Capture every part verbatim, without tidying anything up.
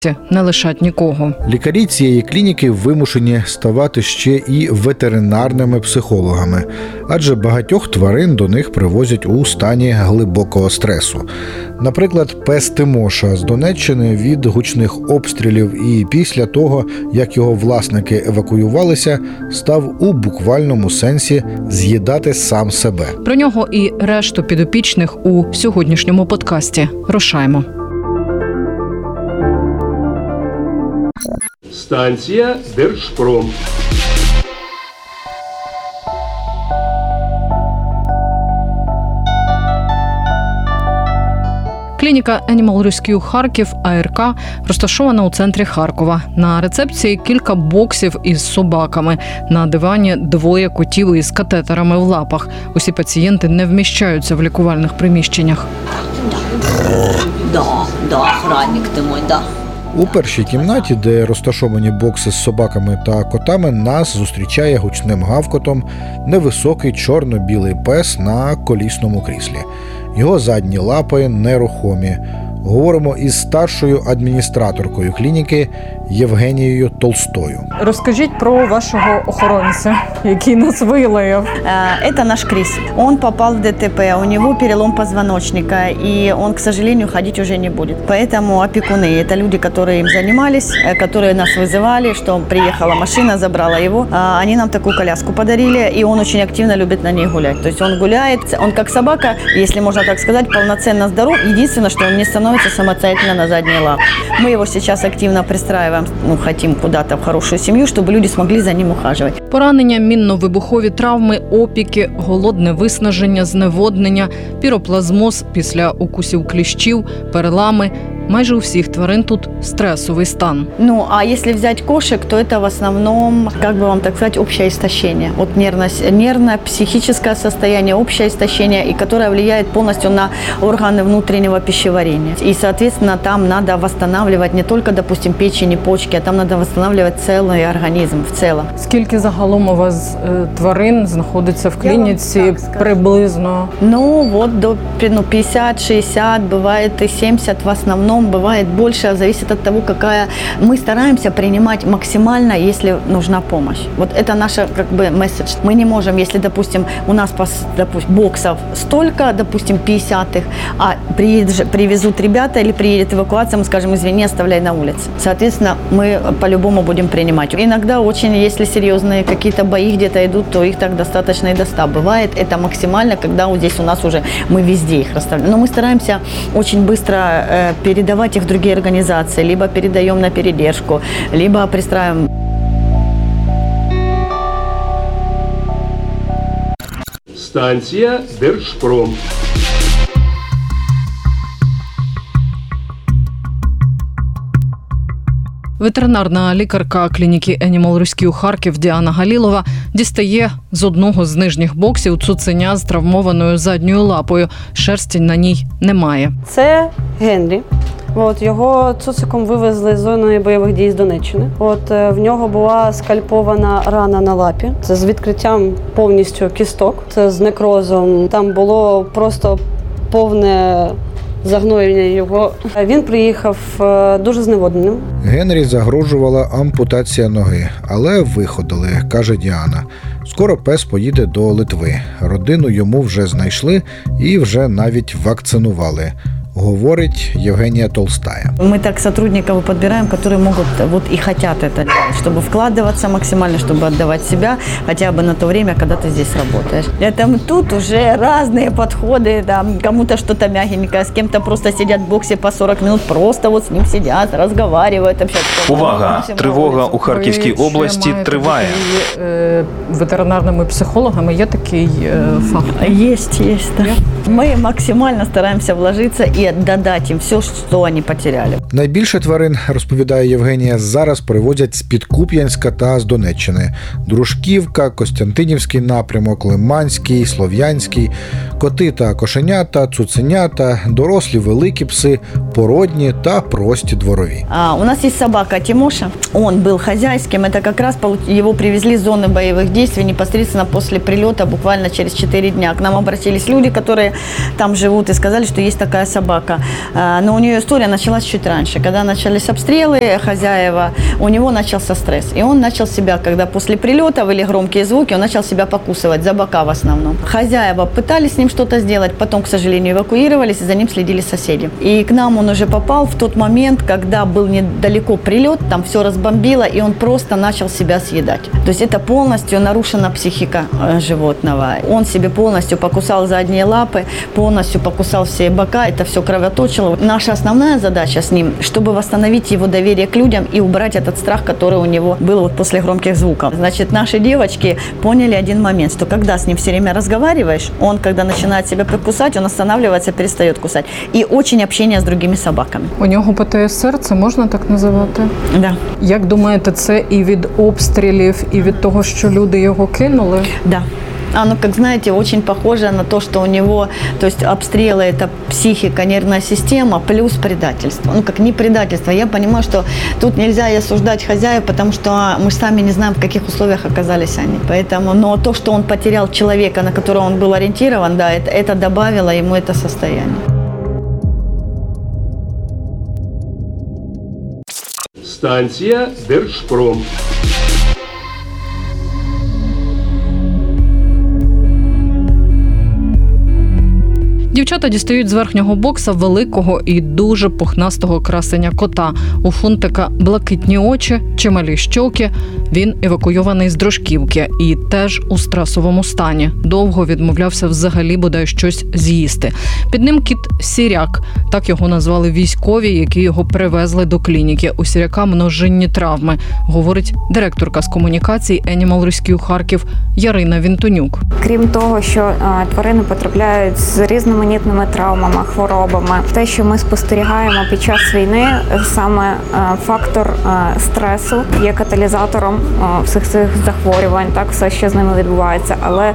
не лишать нікого. Лікарі цієї клініки вимушені ставати ще і ветеринарними психологами, адже багатьох тварин до них привозять у стані глибокого стресу. Наприклад, пес Тимоша з Донеччини від гучних обстрілів і після того, як його власники евакуювалися, став у буквальному сенсі з'їдати сам себе. Про нього і решту підопічних у сьогоднішньому подкасті. Рушаймо. Станція Держпром. Клініка Animal Rescue Харків (А Р К) розташована у центрі Харкова. На рецепції кілька боксів із собаками. На дивані двоє котів із катетерами в лапах. Усі пацієнти не вміщаються в лікувальних приміщеннях. Да, да, охранник ти мой, да. У першій кімнаті, де розташовані бокси з собаками та котами, нас зустрічає гучним гавкотом невисокий чорно-білий пес на колісному кріслі. Його задні лапи нерухомі. Говоримо із старшою адміністраторкою клініки Євгенією Толстою. Розкажіть про вашого охоронця, який нас вилаяв. Это наш Крис. Он попал в Д Т П, у него перелом позвоночника, и он, к сожалению, ходить уже не будет. Поэтому опекуны – это люди, которые им занимались, которые нас вызывали, что приехала машина, забрала его. Они нам такую коляску подарили, и он очень активно любит на ней гулять. То есть он гуляет, он как собака, если можно так сказать, полноценно здоров. Единственное, что он не становится самостоятельно на задние лапы. Мы его сейчас активно пристраиваем, ну, хотим куда-то в хорошую семью, чтобы люди смогли за ним ухаживать. Поранення, мінно-вибухові травми, опіки, голодне виснаження, зневоднення, піроплазмоз після укусів кліщів, перелами. Майже у всіх тварин тут стресовий стан. Ну, а если взять кошек, то это в основном, как бы вам так сказать, общее истощение. Вот нервно-психическое состояние, общее истощение, и которое влияет полностью на органы внутреннего пищеварения. И, соответственно, там надо восстанавливать не только, допустим, печень и почки, а там надо восстанавливать целый организм в целом. Скільки загалом у вас е, тварин знаходиться в клініці приблизно? Ну, вот до ну, пятьдесят-шестьдесят, бывает и семьдесят в основном. Бывает больше, зависит от того, какая... Мы стараемся принимать максимально, если нужна помощь. Вот это наш, как бы, месседж. Мы не можем, если, допустим, у нас, допустим, боксов столько, допустим, пятьдесят их, а приедет, привезут ребята или приедет эвакуация, мы скажем, извини, оставляй на улице. Соответственно, мы по-любому будем принимать. Иногда очень, если серьезные какие-то бои где-то идут, то их так достаточно и до ста. Бывает это максимально, когда вот здесь у нас уже мы везде их расставляем. Но мы стараемся очень быстро э, передавать их в другие организации, либо передаем на передержку, либо пристраиваем. Станція Держпром. Ветеринарна лікарка клініки Animal Rescue Харків Діана Галілова дістає з одного з нижніх боксів цуценя з травмованою задньою лапою. Шерсті на ній немає. Це Генрі. От, його цуциком вивезли з зони бойових дій з Донеччини. От, в нього була скальпована рана на лапі. Це з відкриттям повністю кісток, це з некрозом. Там було просто повне загноєння його. Він приїхав дуже зневодненим. Генрі загрожувала ампутація ноги, але виходили, каже Діана. Скоро пес поїде до Литви. Родину йому вже знайшли і вже навіть вакцинували. Говорить Євгенія Толстая. Мы так сотрудников подбираем, которые могут вот и хотят это делать, чтобы вкладываться максимально, чтобы отдавать себя хотя бы на то время, когда ты здесь работаешь. Это тут уже разные подходы, там кому-то что-то мягенькое, с кем-то просто сидят в боксе по сорок минут, просто вот с ним сидят, разговаривают, общаются. Увага! Тривога у Харківській області триває. Ветеринарними психологами є такий факт? Есть, есть. Да. Мы максимально стараемся вложиться и додать им все, что они потеряли. Найбільше тварин, розповідає Євгенія, зараз привозять з Підкуп'янська та з Донеччини. Дружківка, Костянтинівський напрямок, Лиманський, Слов'янський. Коти та кошенята, цуценята, дорослі великі пси, породні та прості дворові. А, у нас есть собака Тимоша. Он был хозяйским. Это как раз его привезли с зоны боевых действий непосредственно после прилета, буквально через четыре дня. К нам обратились люди, которые там живут, и сказали, что есть такая собака. собака, но у нее история началась чуть раньше. Когда начались обстрелы, хозяева, у него начался стресс. И он начал себя, когда после прилетов или громкие звуки, он начал себя покусывать за бока в основном. Хозяева пытались с ним что-то сделать, потом, к сожалению, эвакуировались, и за ним следили соседи. И к нам он уже попал в тот момент, когда был недалеко прилет, там все разбомбило, и он просто начал себя съедать. То есть это полностью нарушена психика животного. Он себе полностью покусал задние лапы, полностью покусал все бока, это все кровоточило. Наша основная задача с ним, чтобы восстановить его доверие к людям и убрать этот страх, который у него был вот после громких звуков. Значит, наши девочки поняли один момент, что когда с ним все время разговариваешь, он, когда начинает себя прикусать, он останавливается, перестает кусать. И очень общение с другими собаками. У нього Пе Те Ес Ер, це можна так називати? Да. Як думаєте, це і від обстрілів, і від того, що люди його кинули? Да. Оно, как знаете, очень похоже на то, что у него, то есть обстрелы – это психика, нервная система плюс предательство. Ну, как не предательство. Я понимаю, что тут нельзя и осуждать хозяев, потому что мы сами не знаем, в каких условиях оказались они. Поэтому, но то, что он потерял человека, на которого он был ориентирован, да, это, это добавило ему это состояние. Станція Держпром. Дівчата дістають з верхнього бокса великого і дуже пухнастого красеня кота. У Фунтика блакитні очі, чималі щоки. Він евакуйований з Дружківки і теж у стресовому стані. Довго відмовлявся взагалі бодай щось з'їсти. Під ним кіт Сіряк. Так його назвали військові, які його привезли до клініки. У Сіряка множинні травми, говорить директорка з комунікацій Animal Rescue Харків Ярина Вінтонюк. Крім того, що а, тварини потрапляють з різноманітними травмами, хворобами, те, що ми спостерігаємо під час війни, саме а, фактор а, стресу є каталізатором а, всіх цих захворювань, так, все, що з ними відбувається. Але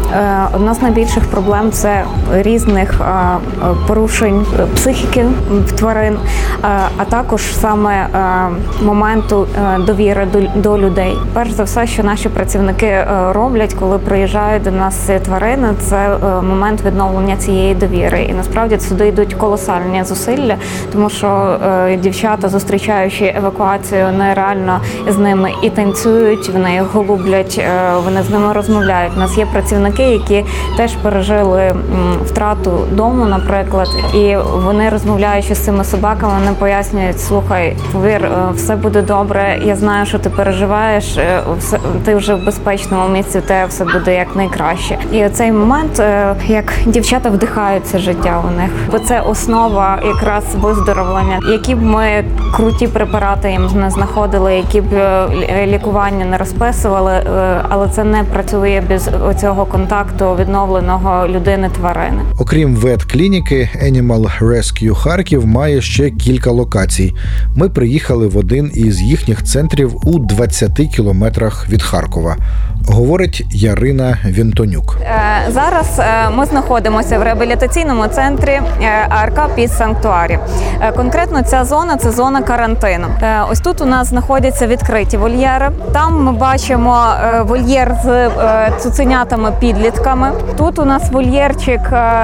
а, одна з найбільших проблем – це різних а, порушень психіки в тварин, а, а також саме а, моменту а, довіри до, до людей. Перш за все, що наші працівники а, роблять, коли приїжджають до нас тварини, це момент відновлення цієї довіри. І насправді сюди йдуть колосальні зусилля, тому що е, дівчата, зустрічаючи евакуацію, вони реально з ними і танцюють, вони їх голублять, е, вони з ними розмовляють. У нас є працівники, які теж пережили м, втрату дому, наприклад, і вони, розмовляючи з цими собаками, вони пояснюють: слухай, повір, е, все буде добре, я знаю, що ти переживаєш, е, все, ти вже в безпечному місці, те все буде як найкраще. І оцей момент, як дівчата вдихають це життя у них, бо це основа якраз виздоровлення. Які б ми круті препарати їм не знаходили, які б лікування не розписували, але це не працює без оцього контакту відновленого людини-тварини. Окрім ветклініки, Animal Rescue Харків має ще кілька локацій. Ми приїхали в один із їхніх центрів у двадцяти кілометрах від Харкова. Говорить Ярина Вінтонюк. Зараз ми знаходимося в реабілітаційному центрі А Ер Ка Піс Санктуарі. Конкретно ця зона – це зона карантину. Ось тут у нас знаходяться відкриті вольєри. Там ми бачимо вольєр з цуценятами-підлітками. Тут у нас вольєрчик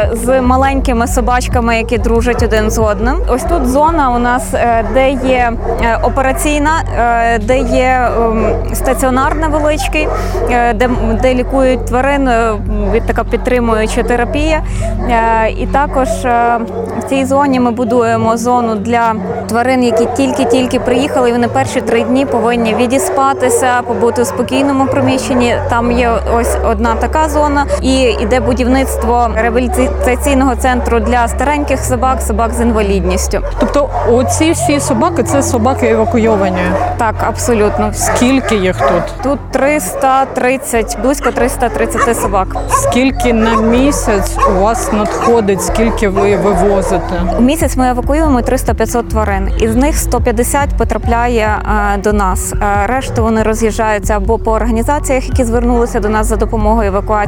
з маленькими собачками, які дружать один з одним. Ось тут зона у нас, де є операційна, де є стаціонар невеличкий, де, де лікують тварин, така підтримуюча терапія. І також в цій зоні ми будуємо зону для тварин, які тільки-тільки приїхали, і вони перші три дні повинні відіспатися, побути у спокійному приміщенні. Там є ось одна така зона, і йде будівництво реабілітаційного центру для стареньких собак, собак з інвалідністю. Тобто оці всі собаки – це собаки евакуйовані? Так, абсолютно. Скільки їх тут? Тут триста тридцять, близько триста тридцять собак. Скільки на місяць у вас надходить, скільки ви вивозите? У місяць ми евакуюємо триста-п'ятсот тварин. Із них сто п'ятдесят потрапляє а, до нас. А, решту вони роз'їжджаються або по організаціях, які звернулися до нас за допомогою евакуації,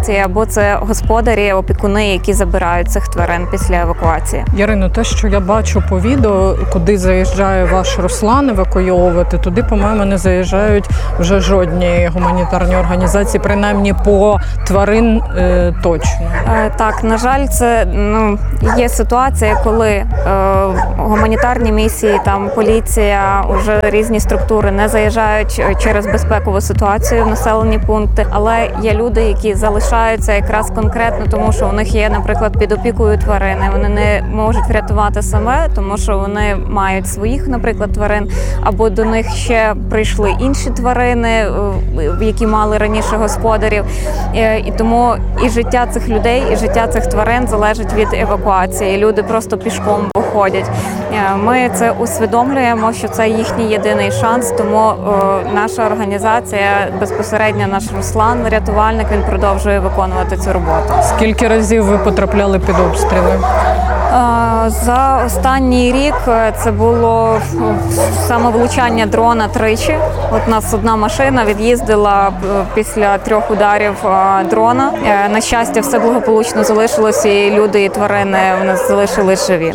евакуації, або це господарі, опікуни, які забирають цих тварин після евакуації. Ярино, те, що я бачу по відео, куди заїжджає ваш Руслан евакуйовувати, туди, по-моєму, не заїжджають вже жодні гуманітарні організації, принаймні по тварин е, точно. Е, так, на жаль, це ну, є ситуація, коли е, гуманітарні місії, там поліція, уже різні структури не заїжджають через безпекову ситуацію в населені пункти, але є люди, які залишаються якраз конкретно, тому що у них є, наприклад, під опікою тварини. Вони не можуть врятувати саме, тому що вони мають своїх, наприклад, тварин, або до них ще прийшли інші тварини, які мали раніше господарів. І тому і життя цих людей, і життя цих тварин залежить від евакуації. Люди просто пішком виходять. Ми це усвідомлюємо, що це їхній єдиний шанс, тому наша організація, безпосередньо наш Руслан, рятувальник, він продовжує виконувати цю роботу. Скільки разів ви потрапляли під обстріли? За останній рік це було саме влучання дрона тричі. От у нас одна машина від'їздила після трьох ударів дрона. На щастя, все благополучно залишилося, і люди, і тварини у нас залишились живі.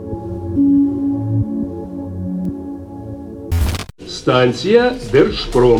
Станція Держпром.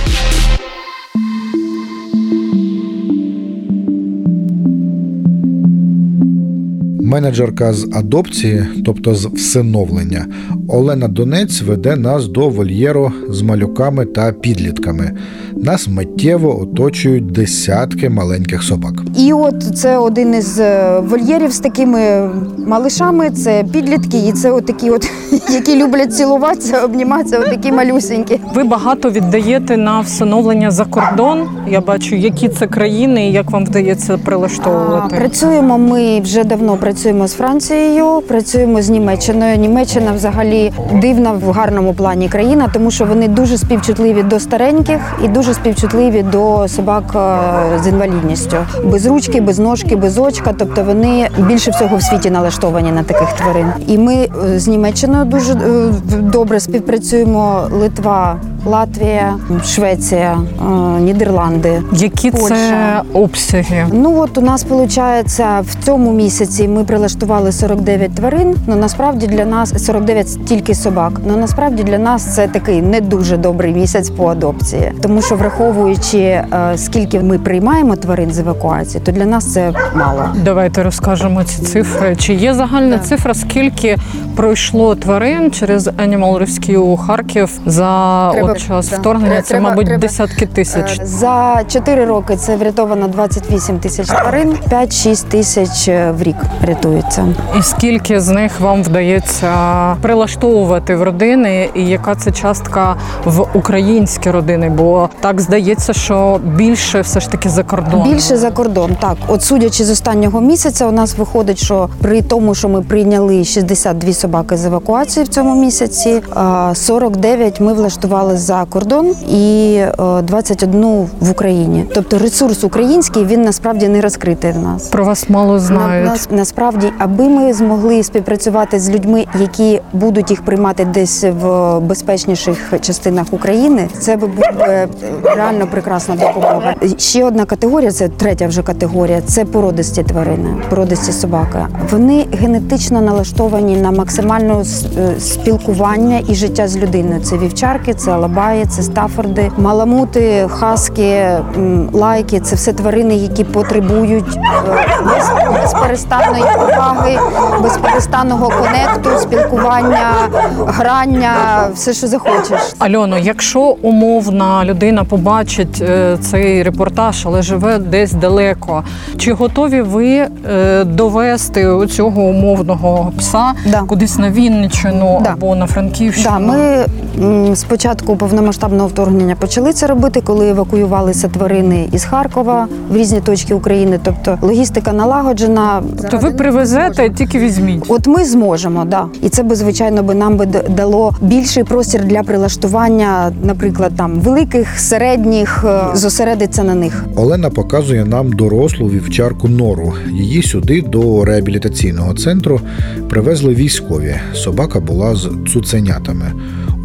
Менеджерка з адопції, тобто з всиновлення, Олена Донець веде нас до вольєру з малюками та підлітками. Нас миттєво оточують десятки маленьких собак. І от це один із вольєрів з такими малишами, це підлітки, і це от такі от, які люблять цілуватися, обніматися, от такі малюсенькі. Ви багато віддаєте на всиновлення за кордон. Я бачу, які це країни і як вам вдається прилаштовувати. А, працюємо ми вже давно працюємо з Францією, працюємо з Німеччиною. Німеччина взагалі дивна в гарному плані країна, тому що вони дуже співчутливі до стареньких і дуже співчутливі до собак з інвалідністю. Без ручки, без ножки, без очка, тобто вони більше всього в світі налаштовані на таких тварин. І ми з Німеччиною дуже добре співпрацюємо. Литва, Латвія, Швеція, Нідерланди, Які Польща. це обсяги? Ну от у нас виходить, в цьому місяці ми прилаштували сорок дев'ять тварин, але насправді для нас сорок дев'ять тільки собак. Але насправді для нас це такий не дуже добрий місяць по адопції, тому що враховуючи скільки ми приймаємо тварин з евакуації, то для нас це мало. Давайте розкажемо ці цифри. Чи є загальна Так. цифра, скільки пройшло тварин через Animal Rescue Харків за Треба, от час да. вторгнення? Це, Треба- мабуть, треба. десятки тисяч. За чотири роки це врятовано двадцять вісім тисяч тварин, п'ять-шість тисяч в рік рятується. І скільки з них вам вдається прилаштовувати в родини, і яка це частка в українські родини? Бо так здається, що більше все ж таки за кордон. Більше за кордон, так. От судячи з останнього місяця, у нас виходить, що при тому, що ми прийняли шістдесят дві собаки з евакуації в цьому місяці, сорок дев'ять ми влаштували за кордон і двадцять один в Україні. Тобто ресурс український, він насправді не розкритий в нас. Про вас мало знають. На, нас, насправді, аби ми змогли співпрацювати з людьми, які будуть їх приймати десь в безпечніших частинах України, це би був би реально прекрасна допомога. Ще одна категорія, це третя вже категорія, це породисті тварини, породисті собаки. Вони генетично налаштовані на максимальне спілкування і життя з людиною. Це вівчарки, це алабаї, це стафорди, маламути, хаски, лайки. Це все тварини, які потребують без, безперестанної уваги, безперестанного конекту, спілкування, грання, все, що захочеш. Альоно, якщо умовна людина побачить е, цей репортаж, але живе десь далеко, чи готові ви е, довести цього умовного пса Да. кудись на Вінниччину Да. або на Франківщину? Да, ми м, спочатку повномасштабного вторгнення почали це робити, коли евакуювалися тварини із Харкова в різні точки України. Тобто логістика налагоджена. То ви привезете, тільки візьміть. От ми зможемо, да. І це би, звичайно, би нам би дало більший простір для прилаштування, наприклад, там великих, середніх, е, зосередиться на них. Олена показує нам дорослу вівчарку Нору. Її сюди до реабілітаційного центру привезли військові. Собака була з цуценятами.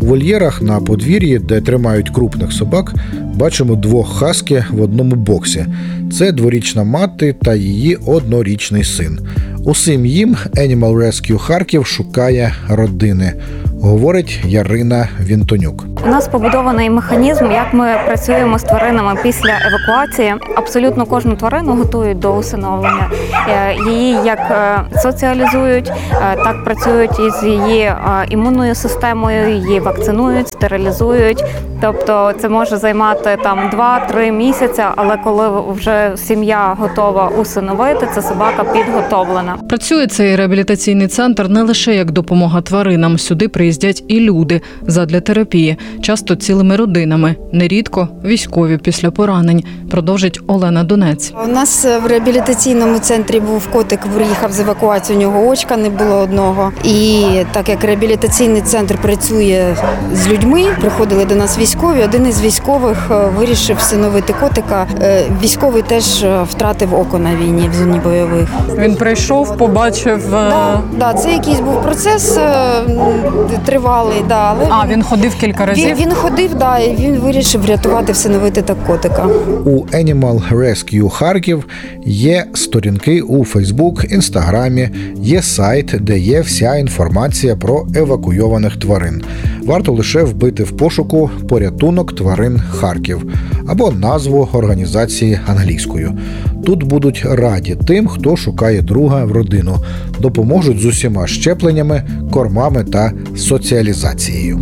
У вольєрах на подвір'ї, де тримають крупних собак, бачимо двох хаскі в одному боксі. Це дворічна мати та її однорічний син. Усім їм Animal Rescue Харків шукає родини, говорить Ярина Вінтонюк. У нас побудований механізм, як ми працюємо з тваринами після евакуації. Абсолютно кожну тварину готують до усиновлення. Її як соціалізують, так працюють із її імунною системою, її вакцинують, стерилізують. Тобто це може займати там два-три місяці, але коли вже сім'я готова усиновити, ця собака підготовлена. Працює цей реабілітаційний центр не лише як допомога тваринам. Сюди приїздять і люди задля терапії, часто цілими родинами, нерідко військові після поранень, продовжить Олена Донець. У нас в реабілітаційному центрі був котик, приїхав з евакуації, у нього очка не було одного. І так як реабілітаційний центр працює з людьми, приходили до нас військові, один із військових вирішив всиновити котика. Військовий теж втратив око на війні в зоні бойових. Він прийшов, побачив... Да, да, це якийсь був процес тривалий. Да, але а, він ходив кілька разів? Він, він ходив, да, і він вирішив врятувати, всиновити так котика. У Animal Rescue Харків є сторінки у Фейсбук, Інстаграмі, є сайт, де є вся інформація про евакуйованих тварин. Варто лише вбити в пошуку «Порятунок тварин Харків» або назву організації англійською. Тут будуть раді тим, хто шукає друга в родину, допоможуть з усіма щепленнями, кормами та соціалізацією.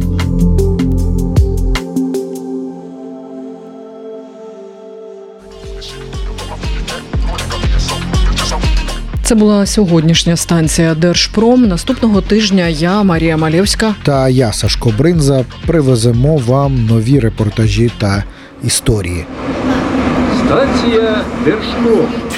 Це була сьогоднішня станція Держпром. Наступного тижня я, Марія Малєвська та я, Сашко Бринза, привеземо вам нові репортажі та історії. Станція Держпром.